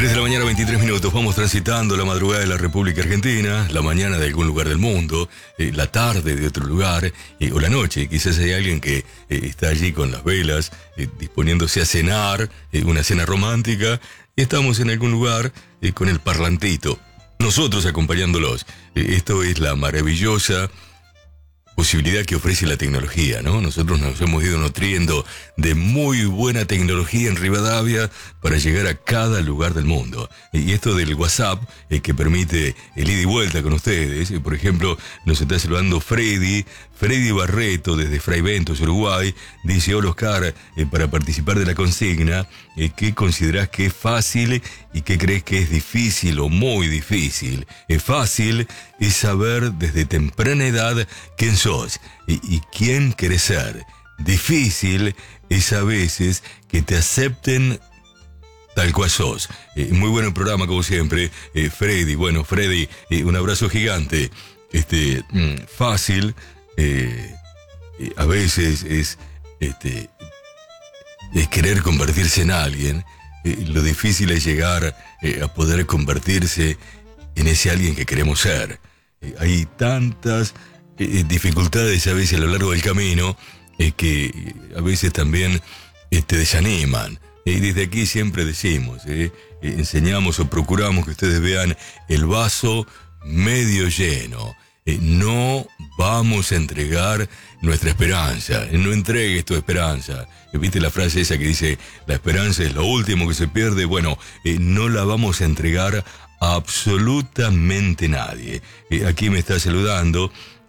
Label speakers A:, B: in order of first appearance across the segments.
A: 3 de la mañana, 23 minutos. Vamos transitando la madrugada de la República Argentina, la mañana de algún lugar del mundo, la tarde de otro lugar, o la noche. Quizás hay alguien que está allí con las velas, disponiéndose a cenar, una cena romántica. Estamos en algún lugar con el parlantito, nosotros acompañándolos. Esto es la maravillosa posibilidad que ofrece la tecnología, ¿no? Nosotros nos hemos ido nutriendo de muy buena tecnología en Rivadavia para llegar a cada lugar del mundo. Y esto del WhatsApp, que permite el ida y vuelta con ustedes. Por ejemplo, nos está saludando Freddy Barreto desde Fray Ventos, Uruguay. Dice: hola Oscar, para participar de la consigna, ¿qué considerás que es fácil y qué crees que es difícil o muy difícil? Fácil es saber desde temprana edad quién sos y quién querés ser. Difícil es a veces que te acepten tal cual sos. Muy buen programa como siempre, Freddy. Bueno, Freddy, un abrazo gigante. Fácil a veces es querer convertirse en alguien. Lo difícil es llegar a poder convertirse en ese alguien que queremos ser. Hay tantas dificultades a veces a lo largo del camino que a veces también te desaniman. Y desde aquí siempre decimos, enseñamos o procuramos que ustedes vean el vaso medio lleno. No vamos a entregar nuestra esperanza. No entregues tu esperanza. ¿Viste la frase esa que dice: la esperanza es lo último que se pierde? Bueno, no la vamos a entregar a absolutamente nadie. Aquí me está saludando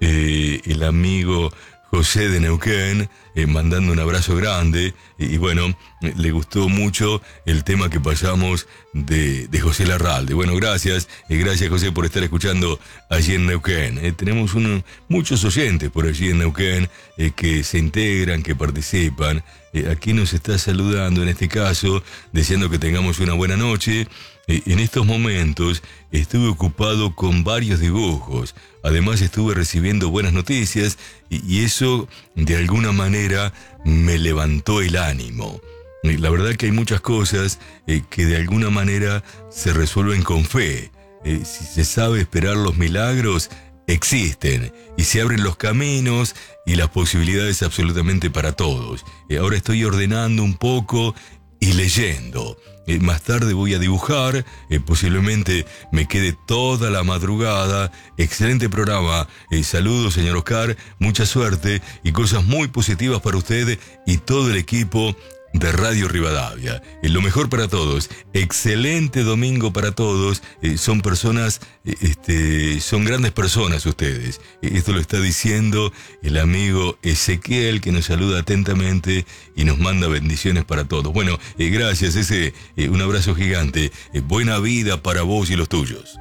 A: el amigo José de Neuquén, mandando un abrazo grande. Y bueno, le gustó mucho el tema que pasamos de José Larralde. Bueno, gracias José por estar escuchando allí en Neuquén. Tenemos muchos oyentes por allí en Neuquén que se integran, que participan. Aquí nos está saludando en este caso, deseando que tengamos una buena noche. En estos momentos estuve ocupado con varios dibujos. Además estuve recibiendo buenas noticias y eso de alguna manera me levantó el ánimo. La verdad que hay muchas cosas que de alguna manera se resuelven con fe. Si se sabe esperar, los milagros existen y se abren los caminos y las posibilidades absolutamente para todos. Ahora estoy ordenando un poco y leyendo. Más tarde voy a dibujar, posiblemente me quede toda la madrugada. Excelente programa. Saludos, señor Oscar, mucha suerte y cosas muy positivas para usted y todo el equipo de Radio Rivadavia. Lo mejor para todos. Excelente domingo para todos. Son personas, son grandes personas ustedes. Esto lo está diciendo el amigo Ezequiel, que nos saluda atentamente y nos manda bendiciones para todos. Bueno, gracias, un abrazo gigante. Buena vida para vos y los tuyos.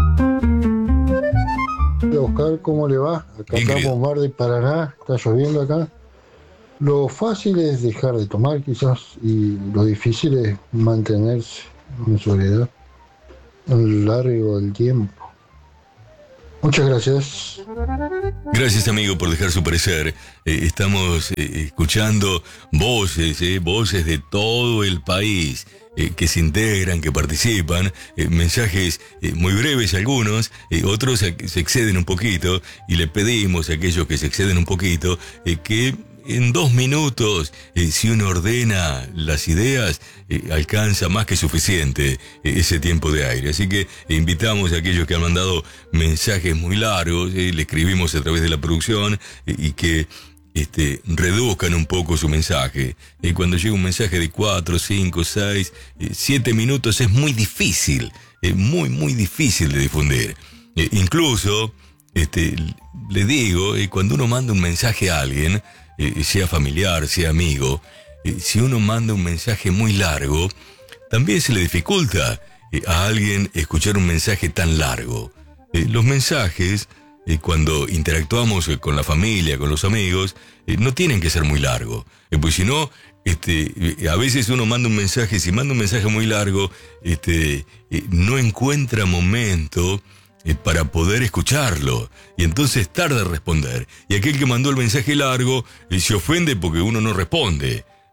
B: Oscar, ¿cómo le va? Acá estamos, Mar de Paraná, está lloviendo acá. Lo fácil es dejar de tomar quizás, y lo difícil es mantenerse en soledad a lo largo del tiempo. Muchas gracias.
A: Gracias, amigo, por dejar su parecer. Estamos escuchando voces de todo el país que se integran, que participan, mensajes muy breves algunos, otros se exceden un poquito, y le pedimos a aquellos que se exceden un poquito que en 2 minutos, si uno ordena las ideas, alcanza más que suficiente ese tiempo de aire. Así que invitamos a aquellos que han mandado mensajes muy largos, le escribimos a través de la producción, y que reduzcan un poco su mensaje. Cuando llega un mensaje de 4, 5, 6, 7 minutos es muy difícil, muy difícil de difundir. Incluso, le digo, cuando uno manda un mensaje a alguien, sea familiar, sea amigo, si uno manda un mensaje muy largo, también se le dificulta a alguien escuchar un mensaje tan largo. Los mensajes, cuando interactuamos con la familia, con los amigos, no tienen que ser muy largos, pues si no, a veces uno manda un mensaje, si manda un mensaje muy largo, no encuentra momento para poder escucharlo, y entonces tarda en responder, y aquel que mandó el mensaje largo se ofende porque uno no responde.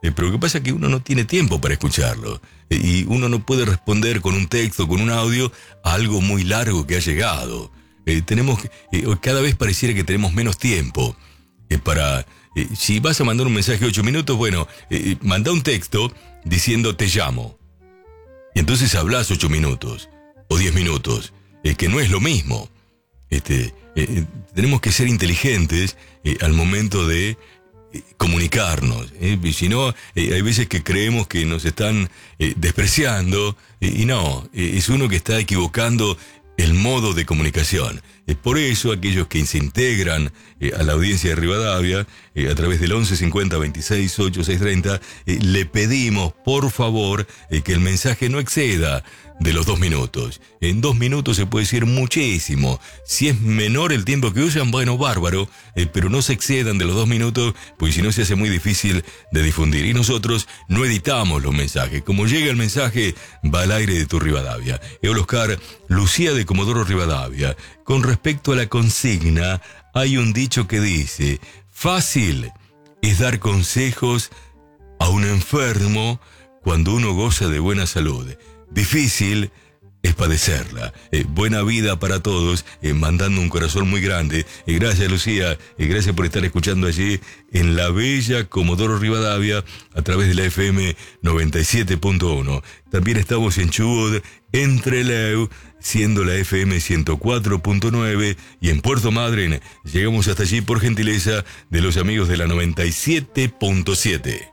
A: pero lo que pasa es que uno no tiene tiempo para escucharlo. Y uno no puede responder con un texto, con un audio, a algo muy largo que ha llegado. Cada vez pareciera que tenemos menos tiempo para... si vas a mandar un mensaje de 8 minutos, bueno, manda un texto diciendo te llamo. Y entonces hablas 8 minutos o 10 minutos, que no es lo mismo. Tenemos que ser inteligentes al momento de comunicarnos. Si no, hay veces que creemos que nos están despreciando, y no, es uno que está equivocando el modo de comunicación. Por eso aquellos que se integran a la audiencia de Rivadavia a través del 11 50 26 8 630 le pedimos por favor que el mensaje no exceda de los 2 minutos. En 2 minutos se puede decir muchísimo. Si es menor el tiempo que usan, bueno, bárbaro, pero no se excedan de los 2 minutos, porque si no se hace muy difícil de difundir. Y nosotros no editamos los mensajes. Como llega el mensaje, va al aire de tu Rivadavia. Oscar, Lucía de Comodoro Rivadavia. Con respecto a la consigna, hay un dicho que dice: fácil es dar consejos a un enfermo cuando uno goza de buena salud. Difícil es padecerla. Buena vida para todos, mandando un corazón muy grande. Gracias, Lucía, gracias por estar escuchando allí en la bella Comodoro Rivadavia a través de la FM 97.1. También estamos en Chubut, en Trelew, siendo la FM 104.9, y en Puerto Madryn llegamos hasta allí por gentileza de los amigos de la 97.7.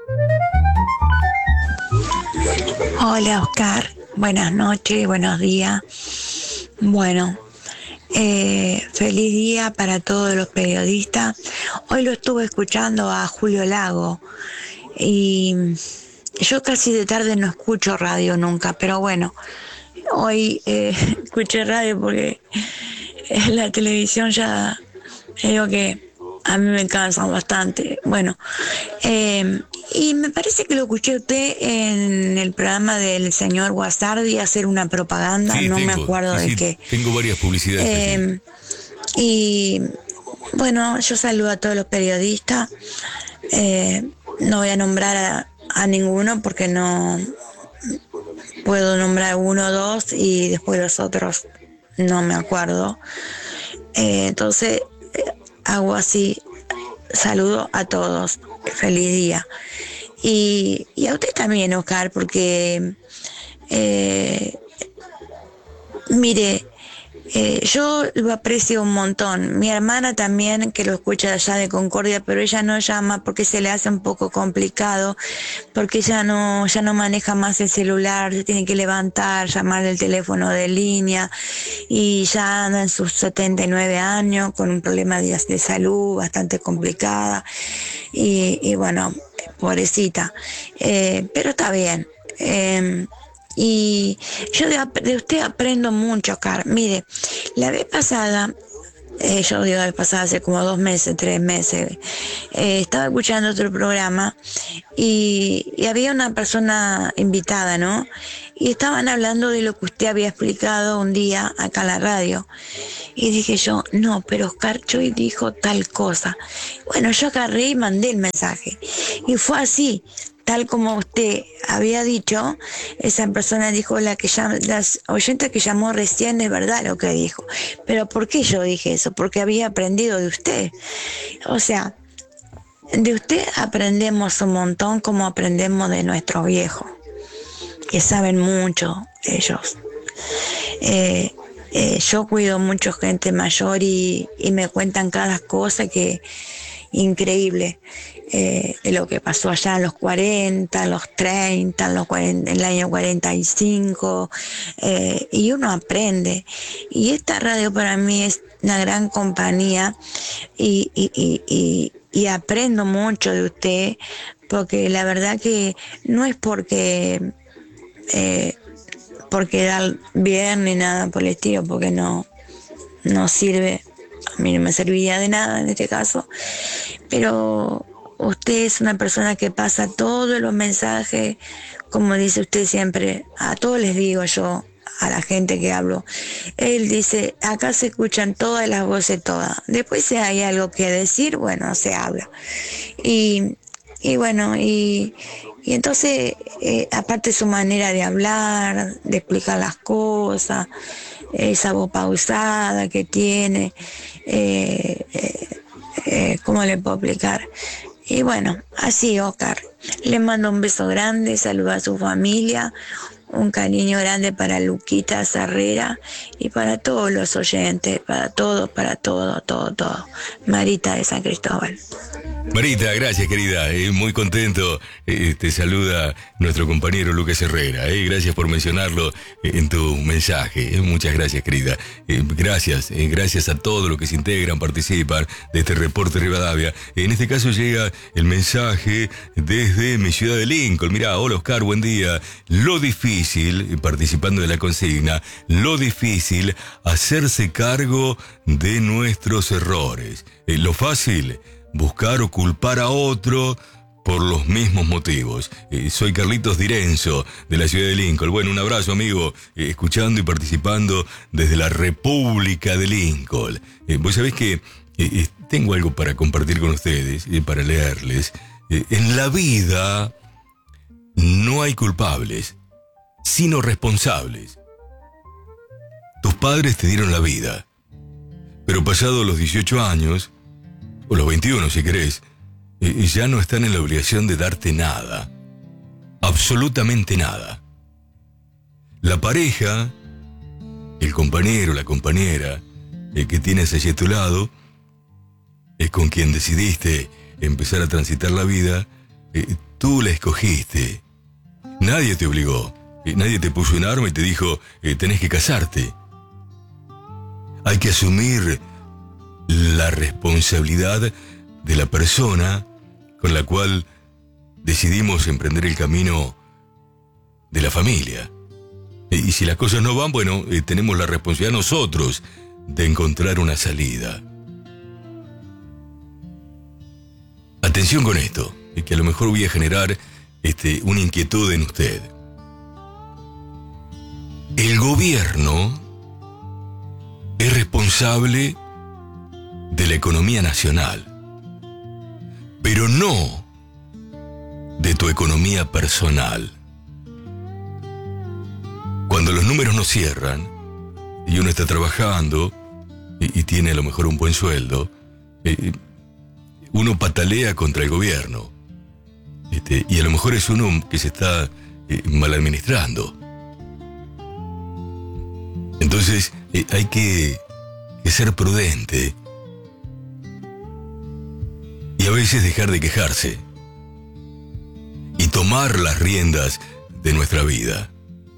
C: Hola, Oscar, buenas noches, buenos días. Bueno, feliz día para todos los periodistas. Hoy lo estuve escuchando a Julio Lago y yo casi de tarde no escucho radio nunca, pero bueno, hoy escuché radio porque la televisión ya digo que a mí me cansan bastante. Bueno, y me parece que lo escuché usted en el programa del señor Guasardi hacer una propaganda, sí, no me acuerdo de qué.
A: Tengo varias publicidades.
C: Y bueno, yo saludo a todos los periodistas. No voy a nombrar a ninguno porque no puedo nombrar uno o dos y después los otros no me acuerdo. Entonces hago así, saludo a todos, feliz día. Y a usted también, Oscar, porque mire, yo lo aprecio un montón. Mi hermana también, que lo escucha allá de Concordia, pero ella no llama porque se le hace un poco complicado, porque ella ya no maneja más el celular, se tiene que levantar, llamar el teléfono de línea, y ya anda en sus 79 años con un problema de salud bastante complicada, y bueno, pobrecita, pero está bien. Y yo de usted aprendo mucho, Oscar. Mire, la vez pasada, yo digo la vez pasada, hace como 2 meses, 3 meses, estaba escuchando otro programa y había una persona invitada, ¿no? Y estaban hablando de lo que usted había explicado un día acá en la radio. Y dije yo, no, pero Oscar Choy dijo tal cosa. Bueno, yo agarré y mandé el mensaje. Y fue así. Tal como usted había dicho, esa persona dijo, las oyentes que llamó recién, es verdad lo que dijo. Pero ¿por qué yo dije eso? Porque había aprendido de usted. O sea, de usted aprendemos un montón como aprendemos de nuestros viejos, que saben mucho ellos. Yo cuido mucho gente mayor y me cuentan cada cosa que increíble. De lo que pasó allá en los 40, en los 30, en el año 45, y uno aprende. Y esta radio para mí es una gran compañía y aprendo mucho de usted, porque la verdad que no es porque dar bien ni nada por el estilo, porque no sirve. A mí no me serviría de nada en este caso, pero usted es una persona que pasa todos los mensajes, como dice usted siempre, a todos les digo yo, a la gente que hablo. Él dice, acá se escuchan todas las voces, todas. Después si hay algo que decir, bueno, se habla. Y Y bueno, y entonces, aparte su manera de hablar, de explicar las cosas, esa voz pausada que tiene, ¿cómo le puedo explicar? Y bueno, así Oscar. Le mando un beso grande, saluda a su familia, un cariño grande para Luquita Sarrera y para todos los oyentes, para todo. Marita de San Cristóbal.
A: Marita, gracias querida, muy contento, te saluda nuestro compañero Lucas Herrera, gracias por mencionarlo en tu mensaje, muchas gracias querida, gracias a todos los que se integran, participan de este reporte Rivadavia. En este caso llega el mensaje desde mi ciudad de Lincoln. Mirá, hola Oscar, buen día. Lo difícil, participando de la consigna, lo difícil, hacerse cargo de nuestros errores. Lo fácil, buscar o culpar a otro por los mismos motivos. Soy Carlitos Direnzo, de la ciudad de Lincoln. Bueno, un abrazo, amigo, escuchando y participando desde la República de Lincoln. Vos sabés que tengo algo para compartir con ustedes, para leerles. En la vida no hay culpables, sino responsables. Tus padres te dieron la vida, pero pasados los 18 años, o los 21 si querés, ya no están en la obligación de darte nada, absolutamente nada. La pareja, el compañero, la compañera, que tienes allí a tu lado, es con quien decidiste empezar a transitar la vida, tú la escogiste. Nadie te obligó, nadie te puso un arma y te dijo, tenés que casarte. Hay que asumir la responsabilidad de la persona con la cual decidimos emprender el camino de la familia. Y si las cosas no van, bueno, tenemos la responsabilidad nosotros de encontrar una salida. Atención con esto, que a lo mejor voy a generar una inquietud en usted. El gobierno es responsable de la economía nacional, pero no de tu economía personal. Cuando los números no cierran y uno está trabajando y tiene a lo mejor un buen sueldo, uno patalea contra el gobierno, y a lo mejor es uno que se está mal administrando. Entonces hay que ser prudente y a veces dejar de quejarse y tomar las riendas de nuestra vida.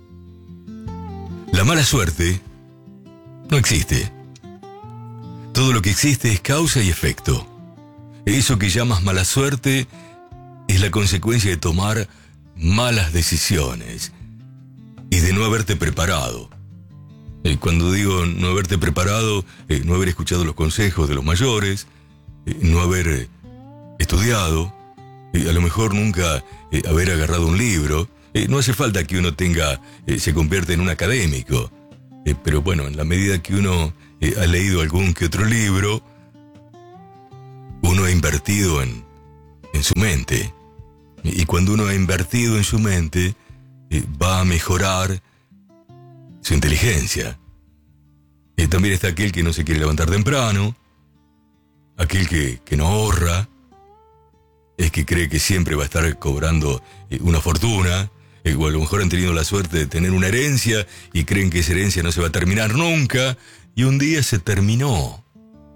A: La mala suerte no existe. Todo lo que existe es causa y efecto. Eso que llamas mala suerte es la consecuencia de tomar malas decisiones y de no haberte preparado. Cuando digo no haberte preparado, no haber escuchado los consejos de los mayores, no haber estudiado, a lo mejor nunca haber agarrado un libro. No hace falta que uno se convierta en un académico, pero bueno, en la medida que uno ha leído algún que otro libro, uno ha invertido en su mente, y cuando uno ha invertido en su mente, va a mejorar su inteligencia. También está aquel que no se quiere levantar temprano, aquel que no ahorra, es que cree que siempre va a estar cobrando una fortuna, o a lo mejor han tenido la suerte de tener una herencia y creen que esa herencia no se va a terminar nunca, y un día se terminó.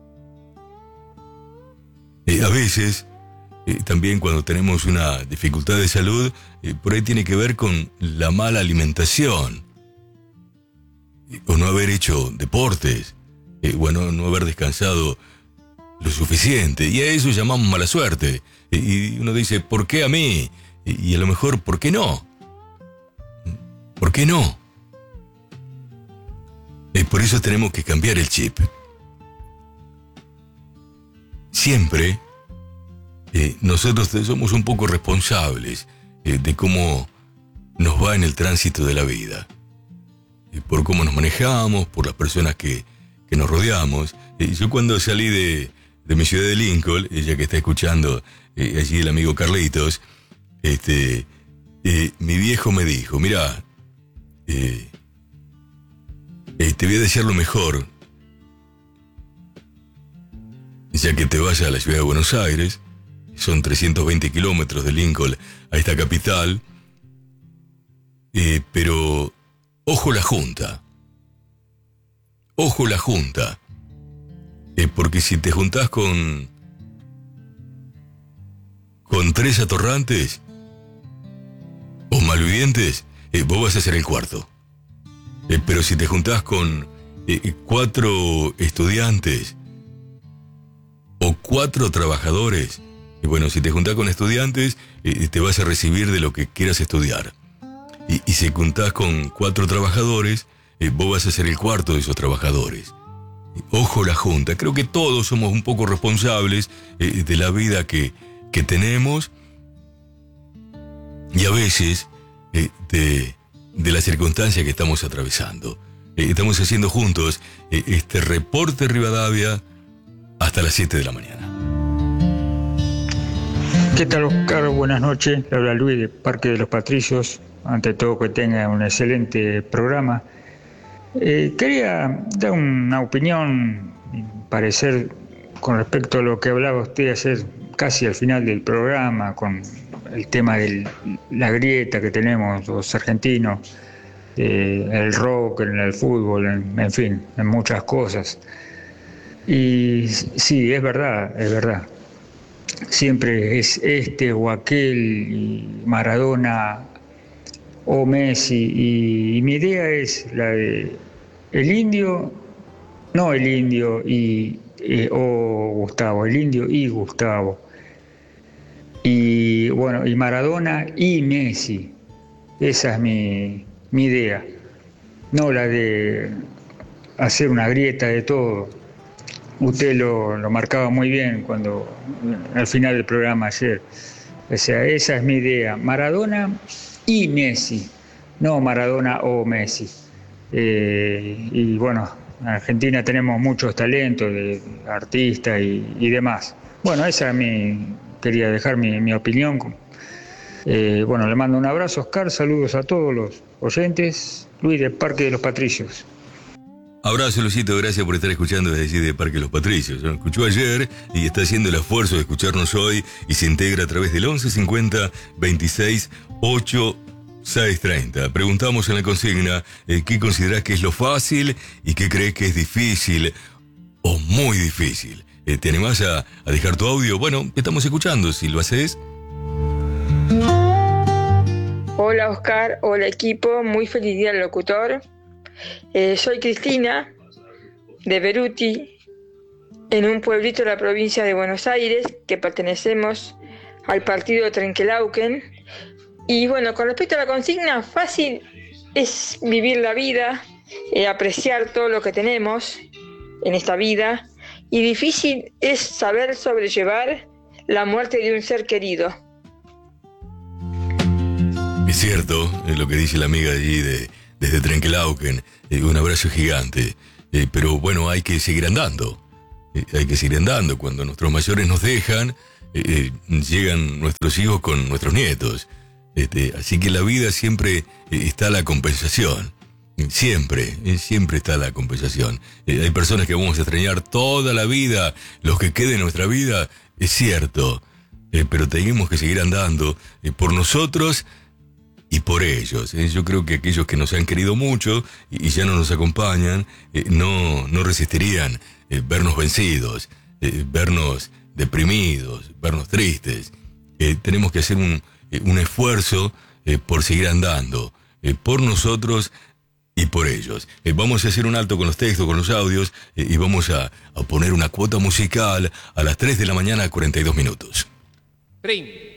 A: A veces, también cuando tenemos una dificultad de salud, por ahí tiene que ver con la mala alimentación, o no haber hecho deportes, bueno, no haber descansado lo suficiente, y a eso llamamos mala suerte. Y uno dice, ¿por qué a mí? Y a lo mejor, ¿por qué no? ¿Por qué no? Por eso tenemos que cambiar el chip. Siempre nosotros somos un poco responsables de cómo nos va en el tránsito de la vida, por cómo nos manejamos, por las personas que nos rodeamos. Yo cuando salí de mi ciudad de Lincoln, ella que está escuchando allí el amigo Carlitos, mi viejo me dijo, mirá, te voy a desear lo mejor, ya que te vayas a la ciudad de Buenos Aires, son 320 kilómetros de Lincoln a esta capital, pero ojo la junta, porque si te juntás con 3 atorrantes o malvivientes, vos vas a ser el cuarto. Pero si te juntás con 4 estudiantes o 4 trabajadores, bueno, si te juntás con estudiantes, te vas a recibir de lo que quieras estudiar. Y si juntás con 4 trabajadores, vos vas a ser el cuarto de esos trabajadores. Ojo la junta. Creo que todos somos un poco responsables de la vida que tenemos y a veces de la circunstancia que estamos atravesando. Estamos haciendo juntos este reporte Rivadavia hasta las 7 de la mañana.
D: ¿Qué tal, Oscar? Buenas noches. Le habla Luis de Parque de los Patricios. Ante todo, que tenga un excelente programa. Quería dar una opinión, parecer, con respecto a lo que hablaba usted ayer, casi al final del programa, con el tema de la grieta que tenemos los argentinos, el rock, en el fútbol, en fin, en muchas cosas. Y sí, es verdad. Siempre es este o aquel, y Maradona o Messi, y mi idea es la de el indio o Gustavo, el indio y Gustavo. Y bueno, y Maradona y Messi. Esa es mi idea. No la de hacer una grieta de todo. Usted lo marcaba muy bien cuando al final del programa ayer. O sea, esa es mi idea. Maradona y Messi, no Maradona o Messi. Y bueno, en Argentina tenemos muchos talentos de artistas y demás. Bueno, esa quería dejar mi opinión. Bueno, le mando un abrazo, Oscar, saludos a todos los oyentes. Luis de Parque de los Patricios.
A: Abrazo, Lucito, gracias por estar escuchando desde allí de Parque de los Patricios. Nos escuchó ayer y está haciendo el esfuerzo de escucharnos hoy y se integra a través del 1150 26 8 630. Preguntamos en la consigna qué considerás que es lo fácil y qué crees que es difícil o muy difícil. ¿Te animás a dejar tu audio? Bueno, te estamos escuchando, si lo haces.
E: Hola Oscar, hola equipo, muy feliz día al locutor. Soy Cristina de Beruti, en un pueblito de la provincia de Buenos Aires que pertenecemos al partido Trenkelauken. Y bueno, con respecto a la consigna, fácil es vivir la vida, apreciar todo lo que tenemos en esta vida, y difícil es saber sobrellevar la muerte de un ser querido.
A: Es cierto, lo que dice la amiga allí desde Trenkelauken, un abrazo gigante, pero bueno, hay que seguir andando, cuando nuestros mayores nos dejan, llegan nuestros hijos con nuestros nietos. Así que la vida siempre está la compensación. Siempre está la compensación. Hay personas que vamos a extrañar toda la vida, los que queden en nuestra vida, es cierto. Pero tenemos que seguir andando por nosotros y por ellos. Yo creo que aquellos que nos han querido mucho y ya no nos acompañan, no resistirían vernos vencidos, vernos deprimidos, vernos tristes. Tenemos que hacer un esfuerzo por seguir andando, por nosotros y por ellos. Vamos a hacer un alto con los textos, con los audios, y vamos a poner una cuota musical a las 3 de la mañana, 42 minutos.
F: 30.